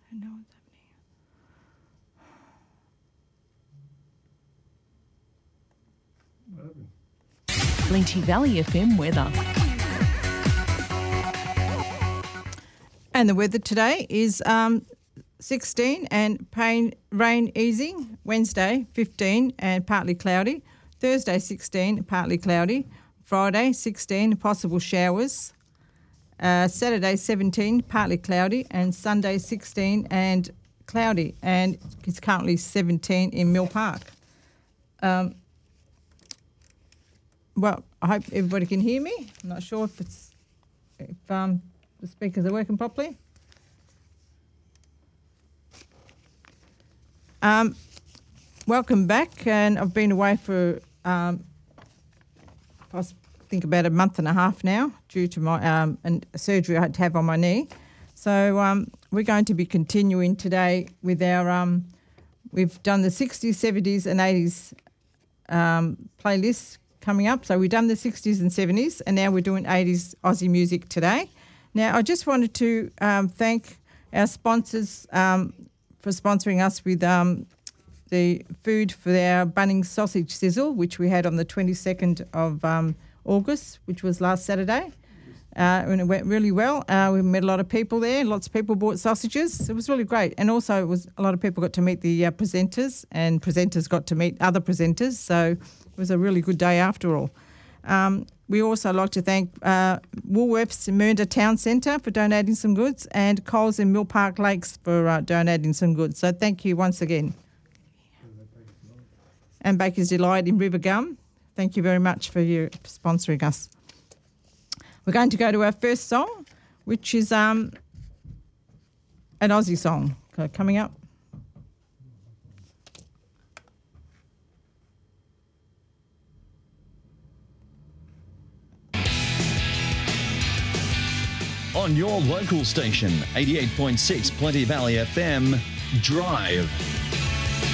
don't know what's happening. Flinty Valley FM weather. And the weather today is 16 and rain easing. Wednesday 15 and partly cloudy. Thursday 16 partly cloudy. Friday 16 possible showers. Saturday 17 partly cloudy, and Sunday 16 and cloudy, and it's currently 17 in Mill Park. Well, I hope everybody can hear me. I'm not sure if the speakers are working properly. Welcome back, and I've been away for I think about a month and a half now due to my surgery I had to have on my knee. So we're going to be continuing today with our we've done the 60s, 70s and 80s playlists coming up. So we've done the 60s and 70s, and now we're doing 80s Aussie music today. Now, I just wanted to thank our sponsors for sponsoring us with the food for our Bunnings sausage sizzle, which we had on the 22nd of August, which was last Saturday. And it went really well. We met a lot of people there. Lots of people bought sausages. It was really great. And also it was a lot of people got to meet the presenters, and presenters got to meet other presenters. So it was a really good day after all. We also like to thank Woolworths in Mernda Town Centre for donating some goods, and Coles in Mill Park Lakes for donating some goods. So thank you once again. And Baker's Delight in River Gum. Thank you very much for sponsoring us. We're going to go to our first song, which is an Aussie song coming up. On your local station, 88.6 Plenty Valley FM, Drive.